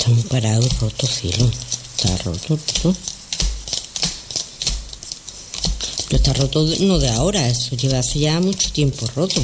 Está un parado roto, cielo. Está roto, ¿no? Pero está roto no de ahora, eso lleva hace ya mucho tiempo roto.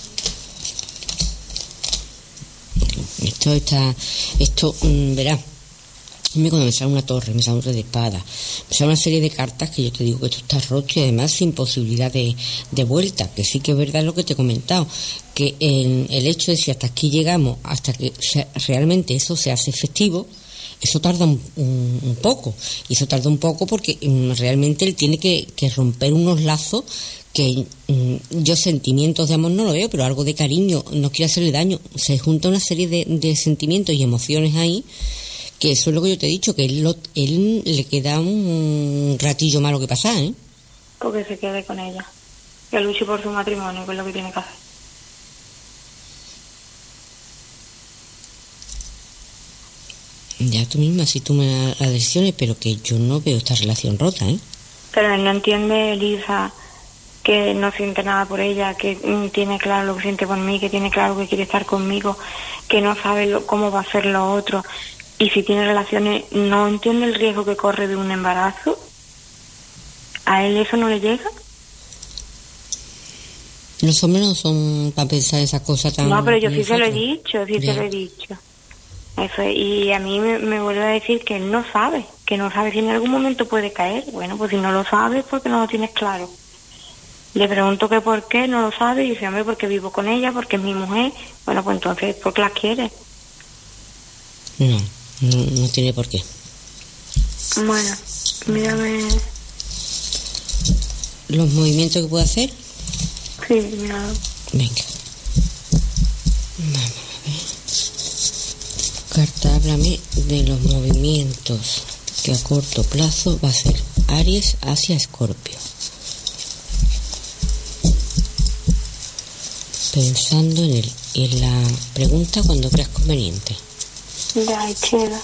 Verás, cuando me sale una torre, me sale un rey de espada, me sale una serie de cartas que yo te digo que esto está roto y además sin posibilidad de vuelta, que sí que es verdad lo que te he comentado, que el hecho de si hasta aquí llegamos, hasta que realmente eso se hace efectivo, eso tarda un poco, y eso tarda un poco porque realmente él tiene que romper unos lazos que yo sentimientos de amor no lo veo, pero algo de cariño, no quiero hacerle daño, se junta una serie de sentimientos y emociones ahí, que eso es lo que yo te he dicho, que él le queda un ratillo malo que pasar, ¿eh? Porque se quede con ella, que luche por su matrimonio, que es lo que tiene que hacer. Ya tú misma, si tú me das las decisiones, pero que yo no veo esta relación rota, ¿eh? Pero él no entiende, Elisa, que no siente nada por ella, que tiene claro lo que siente por mí, que tiene claro que quiere estar conmigo, que no sabe cómo va a ser lo otro. Y si tiene relaciones, no entiende el riesgo que corre de un embarazo. ¿A él eso no le llega? Los hombres no son para pensar esas cosas tan... No, pero yo sí se lo he dicho, se lo he dicho. Eso, y a mí me vuelve a decir que él no sabe si en algún momento puede caer. Bueno, pues si no lo sabes, porque no lo tienes claro. Le pregunto que por qué no lo sabe y dice, hombre, porque vivo con ella, porque es mi mujer. Bueno, pues entonces, ¿por qué la quiere? No tiene por qué. Bueno, mírame. ¿Los movimientos que puedo hacer? Sí, mira. Venga. Vamos a ver. Carta, háblame de los movimientos que a corto plazo va a ser Aries hacia Escorpio. Pensando en la pregunta cuando creas conveniente. Ya, chela.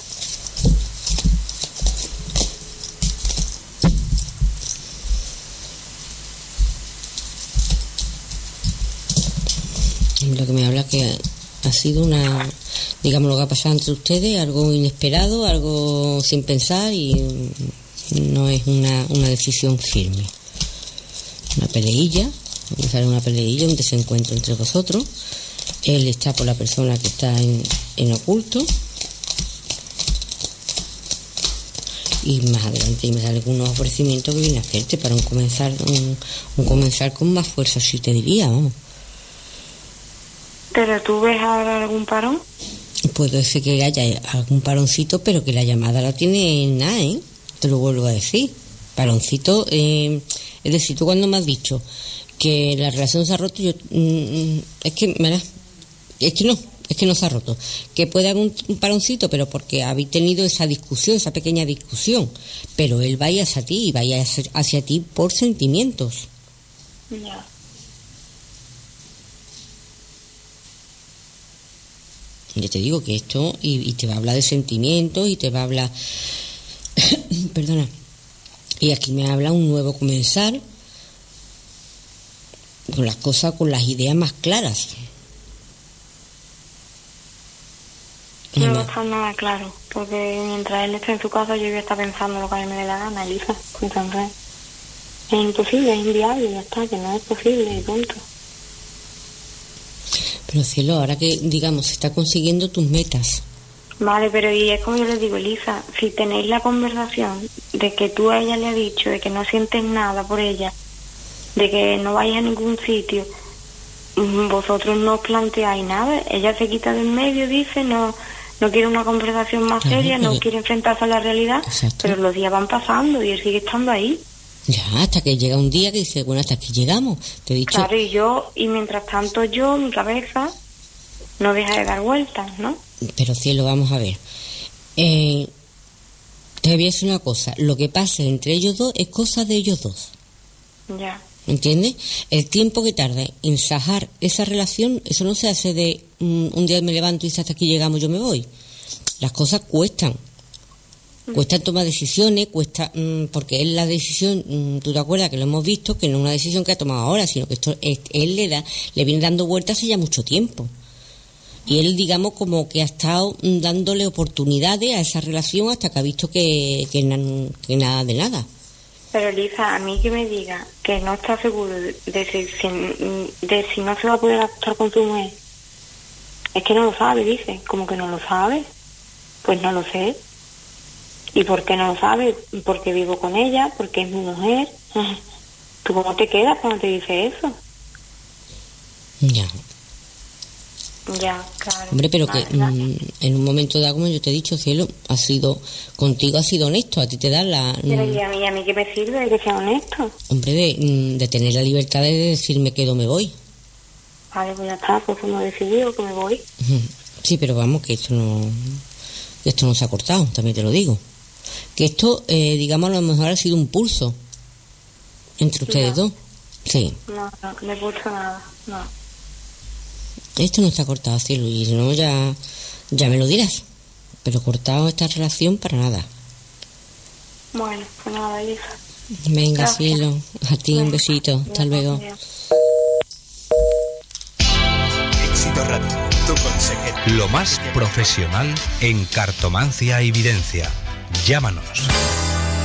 Lo que me habla que ha sido digamos, lo que ha pasado entre ustedes, algo inesperado, algo sin pensar y no es una decisión firme. Una peleilla, un desencuentro entre vosotros. Él está por la persona que está en oculto. Y más adelante me sale algunos ofrecimientos que viene a hacerte para un comenzar con más fuerza, sí te diría, vamos. ¿Pero tú ves ahora algún parón? Puede ser que haya algún paroncito, pero que la llamada la tiene nada, ¿eh? Te lo vuelvo a decir. Paroncito, es decir, tú cuando me has dicho que la relación se ha roto, es que no se ha roto. Que puede haber un paroncito, pero porque habéis tenido esa discusión, esa pequeña discusión. Pero él vaya hacia ti y vaya hacia ti por sentimientos. Ya. Yo te digo que esto, y te va a hablar de sentimientos, y te va a hablar... Perdona. Y aquí me habla un nuevo comenzar, con las cosas, con las ideas más claras. No está nada claro, porque mientras él esté en su casa yo voy a estar pensando lo que a mí me dé la gana, Elisa. Entonces, es imposible, es inviable, ya está, que no es posible, y punto. Pero cielo, ahora que, digamos, se está consiguiendo tus metas. Vale, pero y es como yo les digo, Elisa, si tenéis la conversación de que tú a ella le has dicho de que no sientes nada por ella, de que no vais a ningún sitio, vosotros no os planteáis nada, ella se quita de en medio, dice, no quiere una conversación más seria, no quiere enfrentarse a la realidad. Exacto. Pero los días van pasando y él sigue estando ahí. Ya, hasta que llega un día que dice, bueno, hasta aquí llegamos. Te he dicho... Claro, y mientras tanto mi cabeza no deja de dar vueltas, ¿no? Pero cielo, vamos a ver. Te voy a decir una cosa. Lo que pasa entre ellos dos es cosa de ellos dos. Ya. ¿Entiendes? El tiempo que tarda en sajar esa relación, eso no se hace de un día me levanto y dice hasta aquí llegamos, yo me voy. Las cosas cuestan. Cuesta tomar decisiones, porque él la decisión, tú te acuerdas que lo hemos visto, que no es una decisión que ha tomado ahora, sino que esto él le viene dando vueltas hace ya mucho tiempo. Y él, digamos, como que ha estado dándole oportunidades a esa relación hasta que ha visto que nada de nada. Pero Elisa, a mí que me diga que no está seguro de si no se va a poder acostar con su mujer, es que no lo sabe, dice, como que no lo sabe. Pues no lo sé. ¿Y por qué no lo sabe? Porque vivo con ella, porque es mi mujer. ¿Tú cómo te quedas cuando te dice eso? Ya. Ya, claro. Hombre, pero que en un momento dado, como yo te he dicho, cielo, contigo ha sido honesto, a ti te da la... Pero ¿y a mí qué me sirve de que sea honesto? Hombre, de tener la libertad de decirme que no me voy. Vale, pues ya está, pues como he decidido que me voy. Sí, pero vamos, que esto no se ha cortado, también te lo digo. Que esto, digamos, a lo mejor ha sido un pulso entre ustedes dos. Sí. No he puesto nada, no. Esto no está cortado, cielo, y no, ya me lo dirás. Pero cortado esta relación para nada. Bueno, pues nada, Elisa. Venga, Gracias. cielo, a ti un besito. Hasta luego. Éxito Radio, tu consejero. Lo más profesional en cartomancia y videncia. Llámanos.